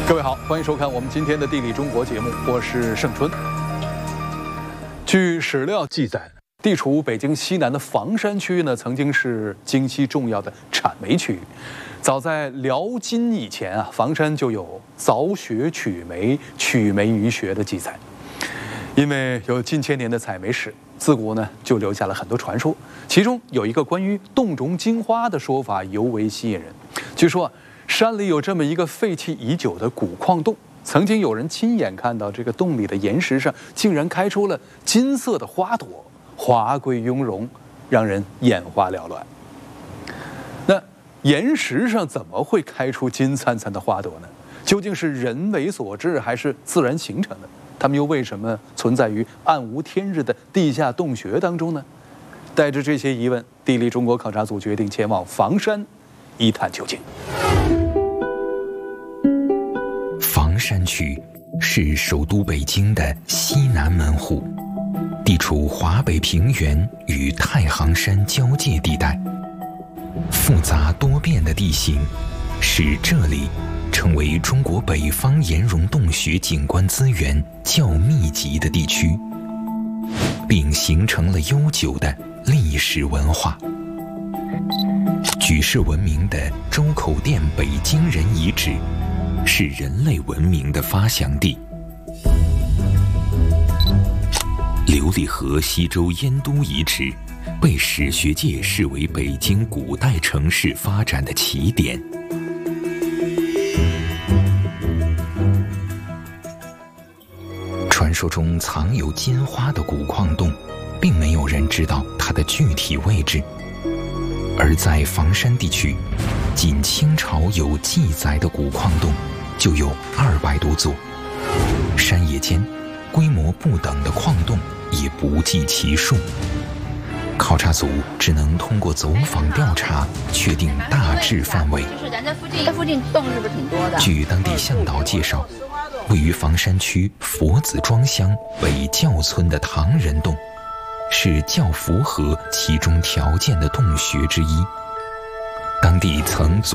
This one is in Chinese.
各位好，欢迎收看我们今天的《地理中国》节目，我是盛春。据史料记载，地处北京西南的房山区呢，曾经是京西重要的产煤区域。早在辽金以前啊，房山就有凿穴取煤、取煤于穴的记载。因为有近千年的采煤史，自古呢就留下了很多传说，其中有一个关于洞中金花的说法尤为吸引人。据说山里有这么一个废弃已久的古矿洞，曾经有人亲眼看到这个洞里的岩石上竟然开出了金色的花朵，华贵雍容，让人眼花缭乱。那岩石上怎么会开出金灿灿的花朵呢？究竟是人为所致还是自然形成的？它们又为什么存在于暗无天日的地下洞穴当中呢？带着这些疑问，地理中国考察组决定前往房山一探究竟。 房山区是首都北京的西南门户，地处华北平原与太行山交界地带，复杂多变的地形使这里成为中国北方岩溶洞穴景观资源较密集的地区，并形成了悠久的历史文化。举世闻名的周口店北京人遗址是人类文明的发祥地。琉璃河西周燕都遗址被史学界视为北京古代城市发展的起点。传说中藏有金花的古矿洞，并没有人知道它的具体位置。而在房山地区，仅清朝有记载的古矿洞就有200多座，山野间规模不等的矿洞也不计其数。考察组只能通过走访调查确定大致范围。 就是咱这附近洞是不是挺多的？ 据当地向导介绍，位于房山区佛子庄乡北窖村的唐人洞，是较符合其中条件的洞穴之一。当地曾